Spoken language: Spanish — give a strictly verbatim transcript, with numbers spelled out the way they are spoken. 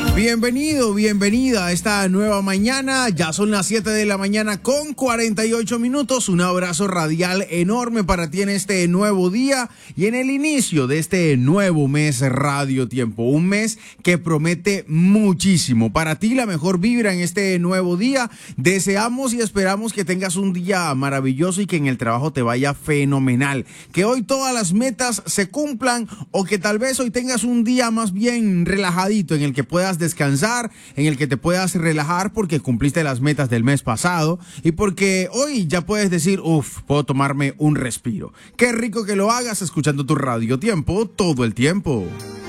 Bienvenido, bienvenida a esta nueva mañana. Ya son las siete de la mañana con cuarenta y ocho minutos. Un abrazo radial enorme para ti en este nuevo día y en el inicio de este nuevo mes Radio Tiempo. Un mes que promete muchísimo. Para ti la mejor vibra en este nuevo día. Deseamos y esperamos que tengas un día maravilloso y que en el trabajo te vaya fenomenal. Que hoy todas las metas se cumplan o que tal vez hoy tengas un día más bien relajadito en el que puedas descansar, en el que te puedas relajar porque cumpliste las metas del mes pasado y porque hoy ya puedes decir, uff, puedo tomarme un respiro. Qué rico que lo hagas escuchando tu Radio Tiempo todo el tiempo.